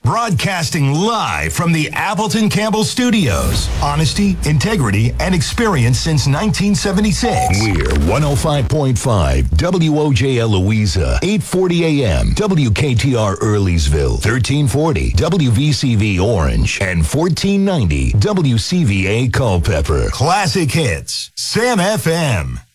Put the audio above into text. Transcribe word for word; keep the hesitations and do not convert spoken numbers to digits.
Broadcasting live from the Appleton Campbell Studios. Honesty, integrity, and experience since nineteen seventy-six. We're one oh five point five W O J L Louisa, eight forty A M, W K T R Earleysville, thirteen forty W V C V Orange, and fourteen ninety W C V A Culpeper. Classic hits, Sam F M.